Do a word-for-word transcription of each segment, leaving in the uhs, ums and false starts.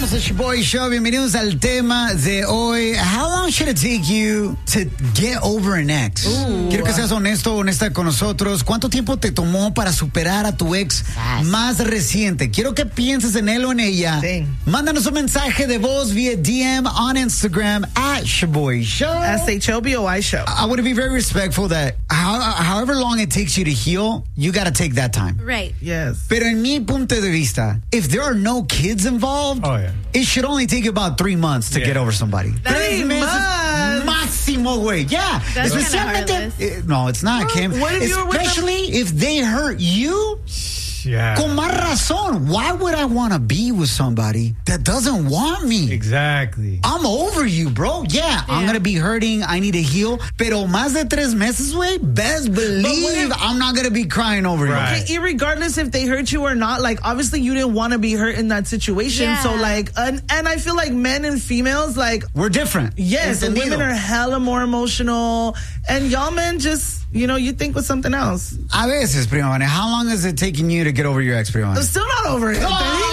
Regresamos a Shoboy Show. Bienvenidos al tema de hoy. How long should it take you to get over an ex? Ooh. Quiero que seas honesto o honesta con nosotros. ¿Cuánto tiempo te tomó para superar a tu ex yes. más reciente? Quiero que pienses en él o en ella. Sí. Mándanos un mensaje de voz vía D M on Instagram at Shoboy Show. S H O B O I Show. I want to be very respectful that how, however long it takes you to heal, you got to take that time. Right. Yes. Pero en mi punto de vista, if there are no kids involved, oh, yeah. it should only take you about three months to yeah. get over somebody. Three months? Máximo, güey. Yeah. That's Especialmente, uh, no, it's not, well, Kim. What if Especially if they hurt you. Yeah. Con más razón. Why would I want to be with somebody that doesn't want me? Exactly. I'm over you, bro. Yeah, yeah. I'm going to be hurting. I need to heal. Pero más de tres meses, güey, best believe if, I'm not going to be crying over right. you. Okay, regardless if they hurt you or not, like, obviously you didn't want to be hurt in that situation. Yeah. So, like, and, and I feel like men and females, like... We're different. Yes, and women are hella more emotional. And y'all men just... You know, you think with something else. A veces, prima. How long is it taking you to get over your ex, prima? I'm still not over it. Oh,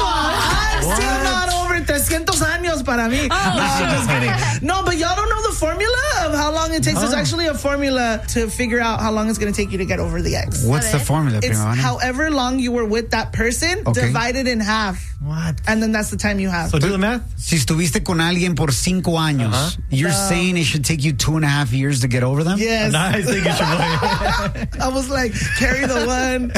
I'm what? still not over it. trescientos años para mí. Oh, no, I'm just kidding. No, but y'all don't know the formula of how long it takes. Oh. There's actually a formula to figure out how long it's going to take you to get over the ex. What's the formula, It's prima? however long you were with that person, okay. divided in half. What? And then that's the time you have. So do the math. Si estuviste con alguien por cinco años, uh-huh. you're um, saying it should take you two and a half years to get over them? Yes. Nice. Thank you, Shoboy. I was like, carry the one.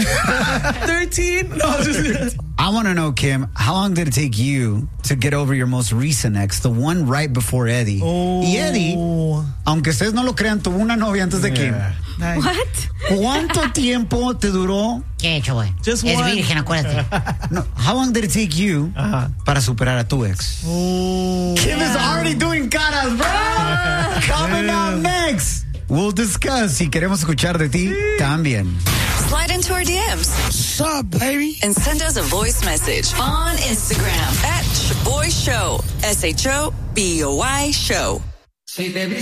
thirteen? No, just... I want to know, Kim, how long did it take you to get over your most recent ex, the one right before Eddie? Oh. Y Eddie, aunque ustedes no lo crean, tuvo una novia antes de Kim. Yeah. Nice. What? ¿Cuánto tiempo te duró? ¿Qué he hecho, güey? Just es one. virgen, acuérdate. No, how long did it take you uh-huh. para superar a tu ex? Oh. Kim is already doing caras, bro. Coming up next. We'll discuss. Y queremos escuchar de ti también. Slide into our D Ms. What's up, baby? And send us a voice message on Instagram at Shoboy Show. S H O B O I Show.